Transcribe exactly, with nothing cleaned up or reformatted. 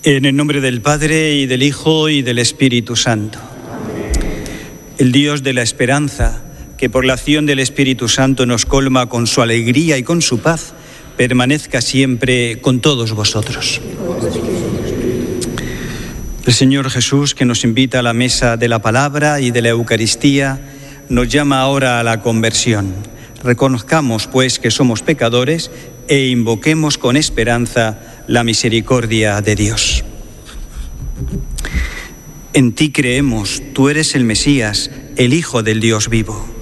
En el nombre del Padre, y del Hijo, y del Espíritu Santo. El Dios de la esperanza, que por la acción del Espíritu Santo nos colma con su alegría y con su paz, permanezca siempre con todos vosotros. El Señor Jesús, que nos invita a la mesa de la palabra y de la Eucaristía, nos llama ahora a la conversión. Reconozcamos, pues, que somos pecadores e invoquemos con esperanza la misericordia de Dios. En ti creemos, tú eres el Mesías, el Hijo del Dios vivo.